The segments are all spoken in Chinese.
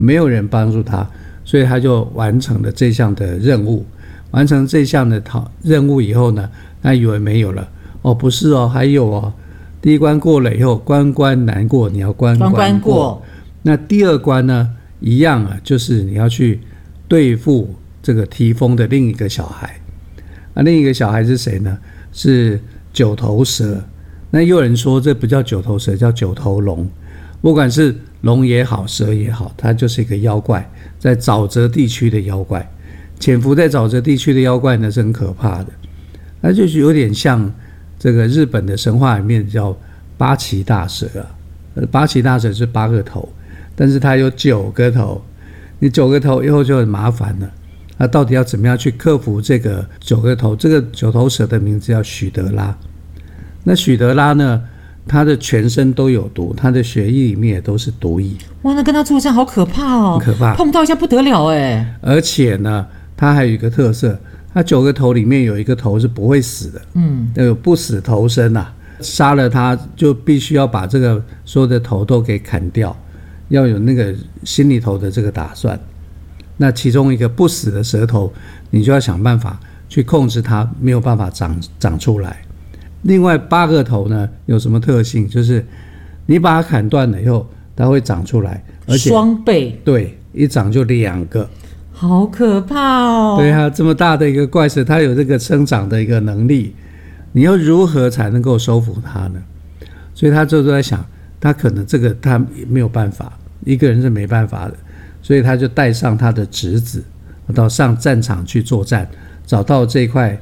没有人帮助他，所以他就完成了这项的任务。完成这项的任务以后呢，他以为没有了，不是还有第一关过了以后，关关难过，你要关关过。那第二关呢，一样就是你要去对付这个提丰的另一个小孩。另一个小孩是谁呢？是九头蛇。那又有人说这不叫九头蛇，叫九头龙。不管是龙也好，蛇也好，它就是一个妖怪，在沼泽地区的妖怪。潜伏在沼泽地区的妖怪呢是很可怕的，那就是有点像这个日本的神话里面叫八岐大蛇八岐大蛇是8个头，但是它有9个头，你9个头以后就很麻烦了。那到底要怎么样去克服这个9个头？这个9头蛇的名字叫许德拉。那许德拉呢，他的全身都有毒，他的血液里面也都是毒液。哇，那跟他作战好可怕哦！ 很可怕， 碰到一下不得了哎。 而且呢，他还有一个特色，他9个头里面有一个头是不会死的，有不死头身杀了他就必须要把这个所有的头都给砍掉，要有那个心里头的这个打算。那其中一个不死的蛇头，你就要想办法去控制它，没有办法长出来。另外8个头呢，有什么特性？就是你把它砍断了以后，它会长出来，而且双倍， 对，一长就2个。 好可怕哦！ 对啊，这么大的一个怪蛇，它有这个生长的一个能力，你要如何才能够收服它呢？所以他就在想，他可能这个他没有办法，一个人是没办法的，所以他就带上他的侄子到上战场去作战，找到这块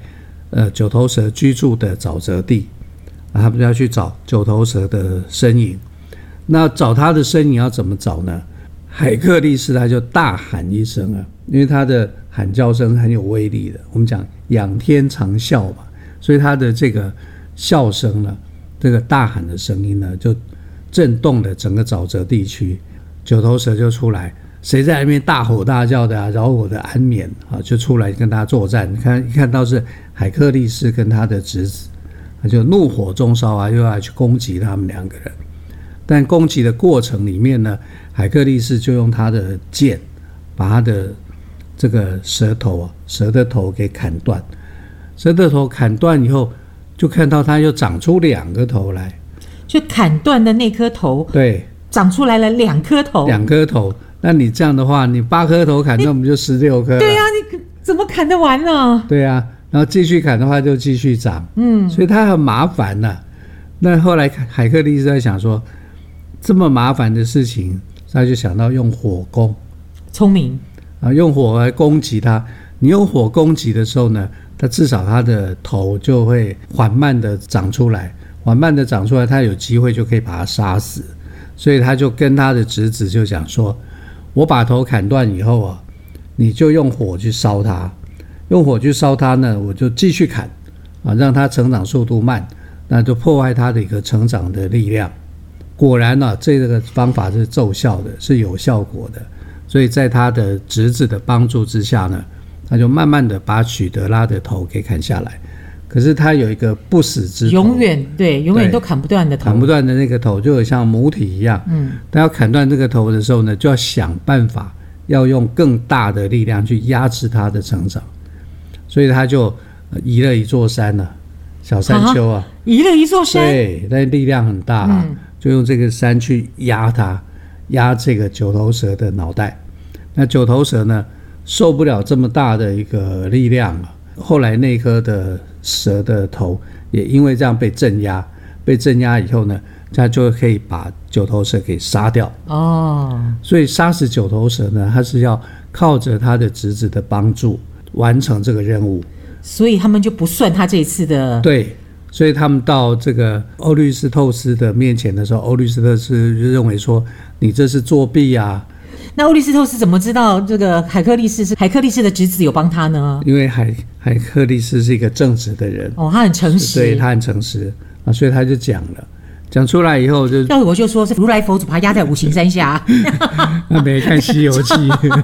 9头蛇居住的沼泽地，他们要去找9头蛇的身影。那找他的身影要怎么找呢？海克力士他就大喊一声因为他的喊叫声很有威力的，我们讲仰天长啸嘛，所以他的这个笑声呢，这个大喊的声音呢，就震动了整个沼泽地区。9头蛇就出来，谁在那边大吼大叫的扰我的安眠就出来跟他作战。一看到是海克力士跟他的侄子，他就怒火中烧又要去攻击他们2个人。但攻击的过程里面呢，海克力士就用他的剑把他的这个蛇的头给砍断。蛇的头砍断以后，就看到它又长出2个头来， 就砍断的那颗头， 对， 长出来了2颗头 ，2颗头。那你这样的话，你8颗头砍断，我们就16颗了。 对啊，你怎么砍得完呢？ 对啊，然后继续砍的话就继续长，所以它很麻烦那后来海克力士在想说，这么麻烦的事情，他就想到用火攻， 聪明用火来攻击它。你用火攻击的时候呢，它至少它的头就会缓慢的长出来，它有机会就可以把它杀死。所以他就跟他的侄子就讲说，我把头砍断以后你就用火去烧它，呢，我就继续砍让它成长速度慢，那就破坏它的一个成长的力量。果然这个方法是奏效的，是有效果的。所以在他的侄子的帮助之下呢，他就慢慢的把许德拉的头给砍下来。可是他有一个不死之头， 永远都砍不断的头， 砍不断的那个头就像母体一样。他要砍断这个头的时候呢，就要想办法要用更大的力量去压制它的成长。所以他就移了一座山小山丘移了一座山， 对，但力量很大就用这个山去压它，压这个9头蛇的脑袋。那9头蛇呢，受不了这么大的一个力量后来那颗的蛇的头也因为这样被镇压以后呢，他就可以把9头蛇给杀掉所以杀死9头蛇呢，他是要靠着他的侄子的帮助完成这个任务。 所以他们就不算他这次的， 对，所以他们到这个欧律斯透斯的面前的时候，欧律斯透斯就认为说，你这是作弊那欧律斯透斯怎么知道这个海克力士是海克力士的侄子有帮他呢？ 因为海克力士是一个正直的人他很诚实， 对，他很诚实所以他就讲了，讲出来以后就， 要我就说是如来佛祖把他压在五行山下。 那没看《西游记》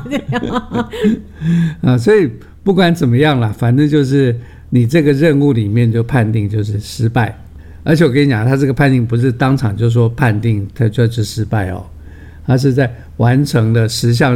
所以不管怎么样啦，反正就是你这个任务里面就判定就是失败。而且我跟你讲，他这个判定不是当场就说判定他就是失败他是在完成了10项